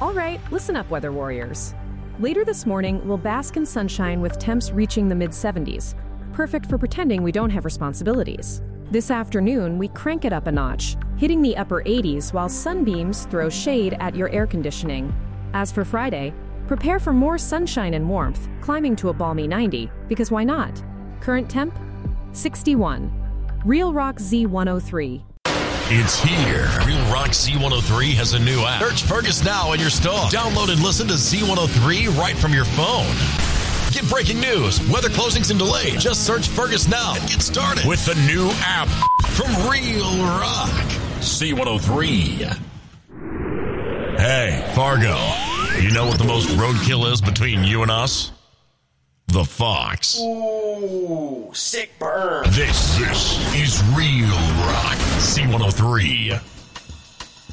All right, listen up, weather warriors. Later this morning, we'll bask in sunshine with temps reaching the mid-70s. Perfect for pretending we don't have responsibilities. This afternoon, we crank it up a notch, hitting the upper 80s while sunbeams throw shade at your air conditioning. As for Friday, prepare for more sunshine and warmth, climbing to a balmy 90, because why not? Current temp? 61. Real Rock Z103. It's here. Real Rock Z103 has a new app. Search Fergus now in your store. Download and listen to Z103 right from your phone. Get breaking news, weather closings and delays. Just search Fergus now and get started with the new app from Real Rock Z103. Hey, Fargo, you know what the most roadkill is between you and us? The Fox. Ooh, sick burn. This is Real Rock Z103.